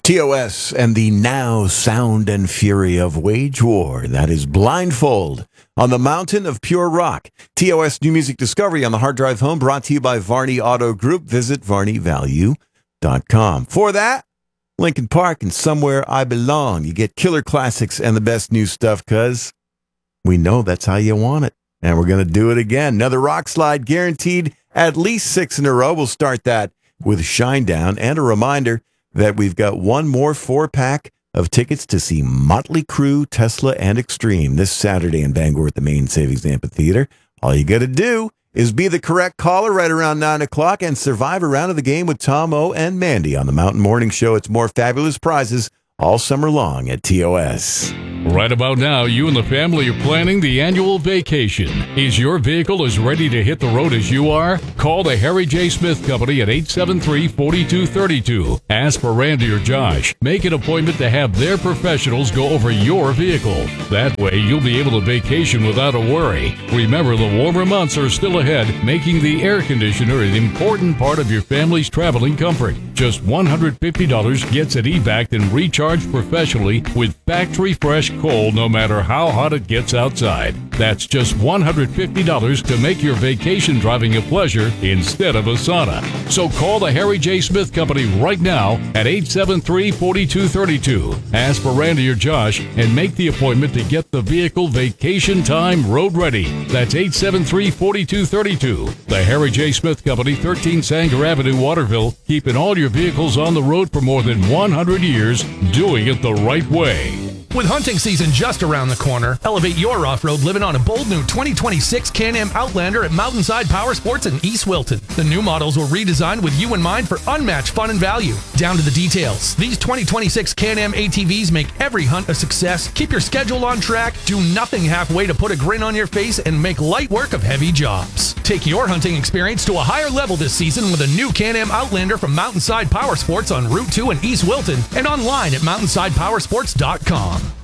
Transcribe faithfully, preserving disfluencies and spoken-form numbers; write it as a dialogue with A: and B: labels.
A: T O S and the now sound and fury of wage war. That is Blindfold on the mountain of pure rock. T O S New Music Discovery on the hard drive home, brought to you by Varney Auto Group. Visit varney value dot com. For that, Lincoln Park and Somewhere I Belong. You get killer classics and the best new stuff, because we know that's how you want it. And we're going to do it again. Another rock slide guaranteed at least six in a row. We'll start that with Shinedown. And a reminder that we've got one more four-pack of tickets to see Motley Crue, Tesla, and Extreme this Saturday in Bangor at the Main Savings Amphitheater. All you got to do is be the correct caller right around nine o'clock and survive a round of the game with Tom O and Mandy on the Mountain Morning Show. It's more fabulous prizes all summer long at T O S.
B: Right about now, you and the family are planning the annual vacation. Is your vehicle as ready to hit the road as you are? Call the Harry J. Smith Company at eight seven three, four two three two. Ask for Randy or Josh. Make an appointment to have their professionals go over your vehicle. That way, you'll be able to vacation without a worry. Remember, the warmer months are still ahead, making the air conditioner an important part of your family's traveling comfort. Just one hundred fifty dollars gets it evac and recharged professionally with factory fresh cold, no matter how hot it gets outside. That's just one hundred fifty dollars to make your vacation driving a pleasure instead of a sauna. So call the Harry J. Smith Company right now at eight seven three, four two three two. Ask for Randy or Josh and make the appointment to get the vehicle vacation time road ready. That's eight seven three, four two three two. The Harry J. Smith Company, thirteen Sanger Avenue, Waterville, keeping all your vehicles on the road for more than one hundred years, doing it the right way.
C: With hunting season just around the corner, elevate your off-road living on a bold new twenty twenty-six Can-Am Outlander at Mountainside Power Sports in East Wilton. The new models were redesigned with you in mind for unmatched fun and value. Down to the details, these twenty twenty-six Can-Am A T Vs make every hunt a success. Keep your schedule on track, do nothing halfway to put a grin on your face, and make light work of heavy jobs. Take your hunting experience to a higher level this season with a new Can-Am Outlander from Mountainside Power Sports on Route two in East Wilton and online at mountainside power sports dot com.